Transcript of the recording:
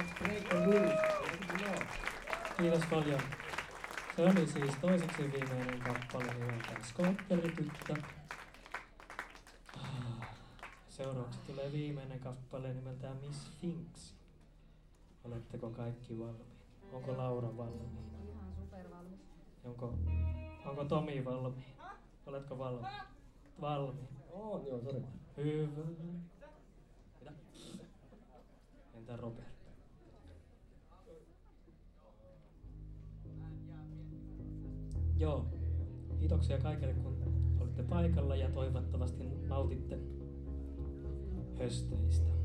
Break the rules. Kiitos paljon. Se oli siis toiseksi viimeinen kappale nimeltään Skootterityttö. Seuraavaksi tulee viimeinen kappale nimeltään Miss Finks. Oletteko kaikki valmiit? Onko Laura valmiina? Ihan supervalmis. Onko Tomi valmiina? Oletko valmiina? Valmiina. Oh, joo, sori. Hyvä. Mitä? Entä Robert? Joo. Kiitoksia kaikille, kun olitte paikalla ja toivottavasti nautitte hösteistä.